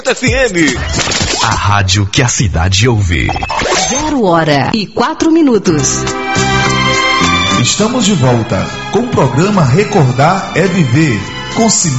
FM. A rádio que a cidade ouve. 0h04. Estamos de volta com o programa Recordar é Viver, com Simone